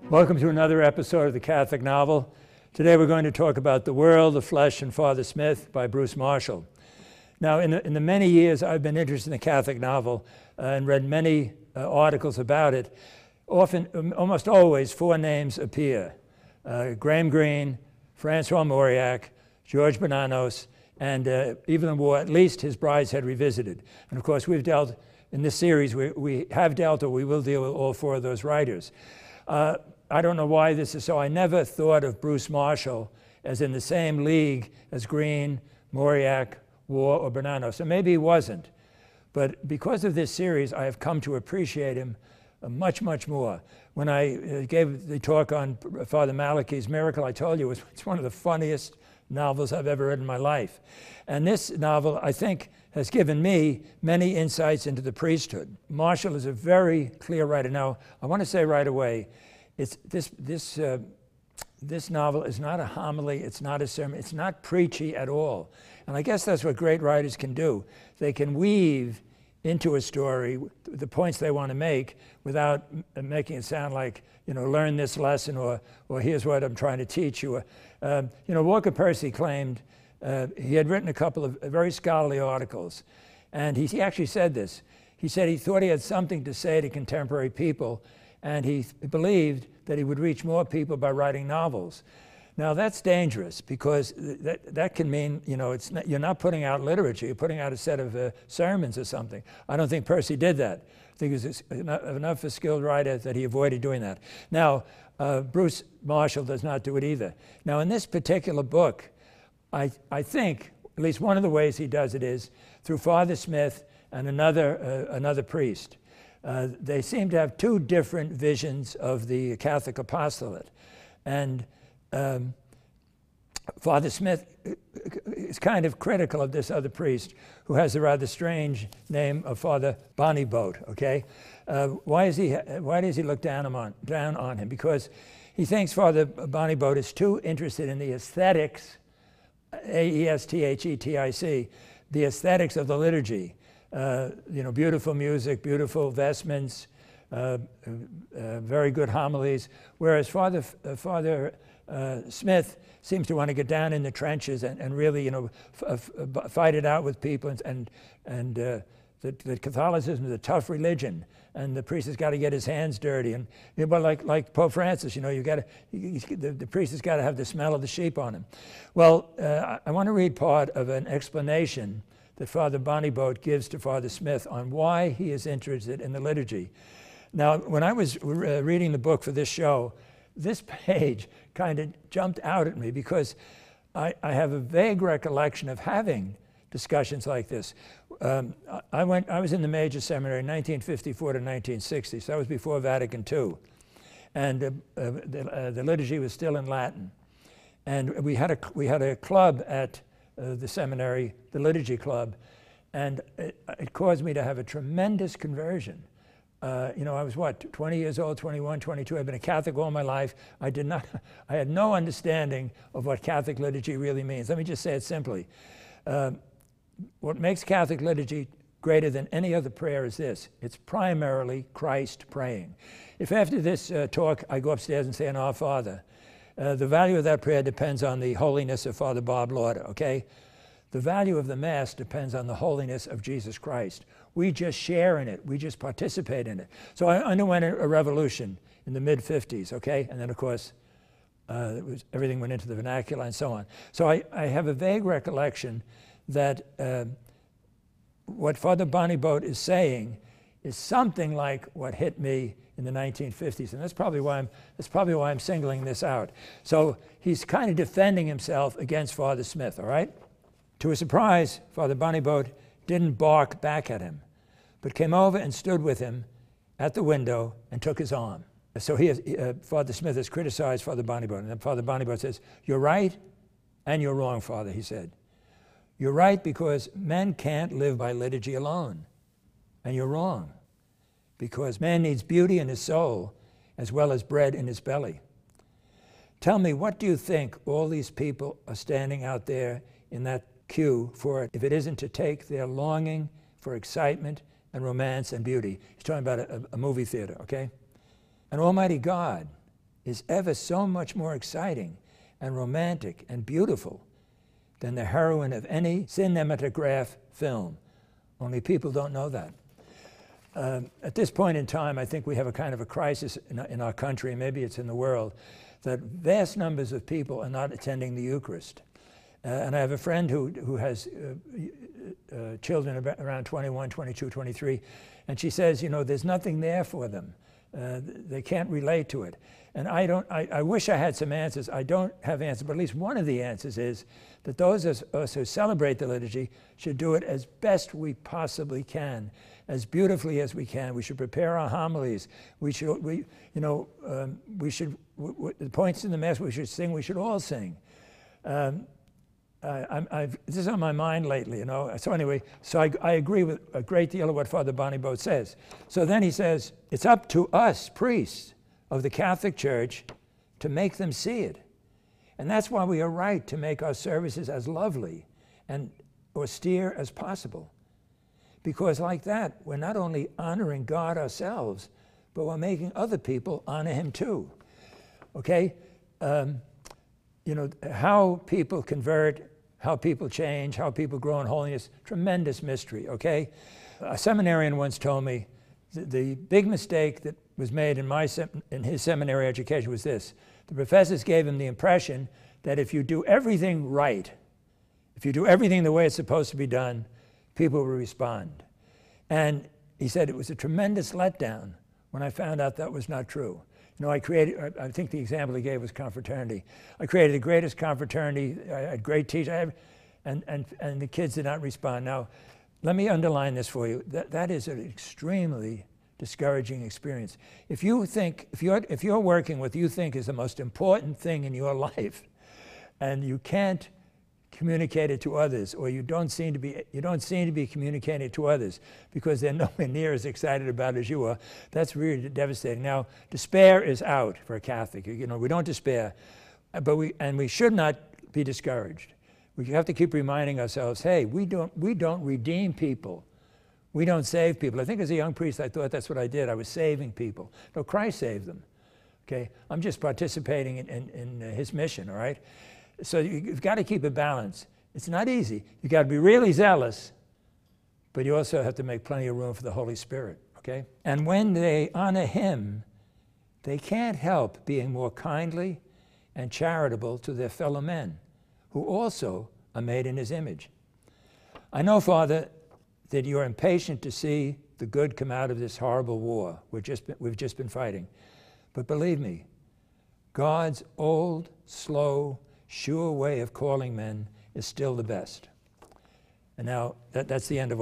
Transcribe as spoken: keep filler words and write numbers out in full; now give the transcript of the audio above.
Welcome to another episode of The Catholic Novel. Today we're going to talk about The World, the Flesh, and Father Smith by Bruce Marshall. Now, in the, in the many years I've been interested in the Catholic novel uh, and read many uh, articles about it, often, um, almost always, four names appear. Uh, Graham Greene, Francois Mauriac, George Bernanos, and uh, Evelyn Waugh, at least his Brideshead Revisited. And of course, we've dealt, in this series, we, we have dealt, or we will deal with all four of those writers. Uh, I don't know why this is so. I never thought of Bruce Marshall as in the same league as Greene, Mauriac, Waugh, or Bernanos. So maybe he wasn't. But because of this series, I have come to appreciate him uh, much, much more. When I uh, gave the talk on Father Malachi's Miracle, I told you it was, it's one of the funniest novels I've ever read in my life. And this novel, I think, has given me many insights into the priesthood. Marshall is a very clear writer. Now, I want to say right away, it's, this, this, uh, this novel is not a homily, it's not a sermon, it's not preachy at all. And I guess that's what great writers can do. They can weave into a story the points they want to make without making it sound like, you know, learn this lesson, or, or here's what I'm trying to teach you. Uh, you know, Walker Percy claimed uh, he had written a couple of very scholarly articles, and he, he actually said this. He said he thought he had something to say to contemporary people, and he believed that he would reach more people by writing novels. Now that's dangerous, because that, that can mean, you know, it's not, you're not putting out literature, you're putting out a set of uh, sermons or something. I don't think Percy did that. I think he was enough, enough a skilled writer that he avoided doing that. Now, uh, Bruce Marshall does not do it either. Now in this particular book, I, I think, at least one of the ways he does it is through Father Smith and another, uh, another priest. Uh, they seem to have two different visions of the Catholic apostolate. And um, Father Smith is kind of critical of this other priest, who has a rather strange name of Father Bonnyboat, okay? Uh, why, is he, why does he look down on, down on him? Because he thinks Father Bonnyboat is too interested in the aesthetics, A E S T H E T I C, the aesthetics of the liturgy. Uh, you know, beautiful music, beautiful vestments, uh, uh, very good homilies, whereas Father, uh, Father uh, Smith seems to want to get down in the trenches and, and really, you know, f f fight it out with people, and, and, and uh, that, that Catholicism is a tough religion, and the priest has got to get his hands dirty. And, you know, but like, like Pope Francis, you know, you got to, you, the, the priest has got to have the smell of the sheep on him. Well, uh, I, I want to read part of an explanation that Father Bonnyboat gives to Father Smith on why he is interested in the liturgy. Now, when I was uh, reading the book for this show, this page kind of jumped out at me, because I, I have a vague recollection of having discussions like this. Um, I, went, I was in the major seminary in nineteen fifty-four to nineteen sixty, so that was before Vatican Two. And uh, uh, the, uh, the liturgy was still in Latin. And we had a, we had a club at Uh, the seminary, the liturgy club, and it, it caused me to have a tremendous conversion. Uh, you know, I was what, twenty years old, twenty-one, twenty-two. I've been a Catholic all my life. I did not, I had no understanding of what Catholic liturgy really means. Let me just say it simply. Uh, what makes Catholic liturgy greater than any other prayer is this: it's primarily Christ praying. If after this uh, talk I go upstairs and say an Our Father, Uh, the value of that prayer depends on the holiness of Father Bob Lauder, okay? The value of the Mass depends on the holiness of Jesus Christ. We just share in it. We just participate in it. So I underwent a, a revolution in the mid fifties, okay? And then, of course, uh, it was, everything went into the vernacular and so on. So I, I have a vague recollection that uh, what Father Bonnyboat is saying is something like what hit me in the nineteen fifties, and that's probably why I'm that's probably why I'm singling this out. So he's kind of defending himself against Father Smith, all right? To his surprise, Father Bonnyboat didn't bark back at him, but came over and stood with him at the window and took his arm. So he has, uh, Father Smith has criticized Father Bonnyboat, and then Father Bonnyboat says, "You're right, and you're wrong, Father," he said. "You're right because men can't live by liturgy alone, and you're wrong, because man needs beauty in his soul as well as bread in his belly. Tell me, what do you think all these people are standing out there in that queue for, if it isn't to take their longing for excitement and romance and beauty?" He's talking about a, a movie theater, okay? "And Almighty God is ever so much more exciting and romantic and beautiful than the heroine of any cinematograph film. Only people don't know that. Um, at this point in time, I think we have a kind of a crisis in, in our country, maybe it's in the world, that vast numbers of people are not attending the Eucharist. Uh, and I have a friend who, who has uh, uh, children about, around twenty-one, twenty-two, twenty-three, and she says, you know, there's nothing there for them. Uh, they can't relate to it. And I don't, I, I wish I had some answers. I don't have answers, but at least one of the answers is that those of us who celebrate the liturgy should do it as best we possibly can, as beautifully as we can. We should prepare our homilies. We should, we, you know, um, we should, w w the points in the Mass we should sing, we should all sing. Um, I, I'm, I've, this is on my mind lately, you know. So anyway, so I, I agree with a great deal of what Father Bonneboat says. So then he says, it's up to us, priests of the Catholic Church, to make them see it. And that's why we are right to make our services as lovely and austere as possible. Because like that, we're not only honoring God ourselves, but we're making other people honor him too. Okay? Um, you know, how people convert, how people change, how people grow in holiness, tremendous mystery, okay? A seminarian once told me the, the big mistake that was made in, my sem in his seminary education was this. The professors gave him the impression that if you do everything right, if you do everything the way it's supposed to be done, people will respond. And he said it was a tremendous letdown when I found out that was not true. You know, I created, I think the example he gave was confraternity. I created the greatest confraternity, I had great teachers, and, and, and the kids did not respond. Now, let me underline this for you. That, that is an extremely discouraging experience. If you think, if you're, if you're working with what you think is the most important thing in your life, and you can't communicate it to others, or you don't seem to be you don't seem to be communicating it to others because they're nowhere near as excited about it as you are, that's really devastating. Now, despair is out for a Catholic. You know, we don't despair, but we and we should not be discouraged. We have to keep reminding ourselves, hey, we don't we don't redeem people. We don't save people. I think as a young priest, I thought that's what I did. I was saving people. No, Christ saved them. Okay, I'm just participating in, in, in his mission, all right? So you've got to keep a balance. It's not easy. You've got to be really zealous, but you also have to make plenty of room for the Holy Spirit, okay? And when they honor him, they can't help being more kindly and charitable to their fellow men, who also are made in his image. I know, Father, that you're impatient to see the good come out of this horrible war we've just been, we've just been fighting. But believe me, God's old, slow, sure way of calling men is still the best. And now that, that's the end of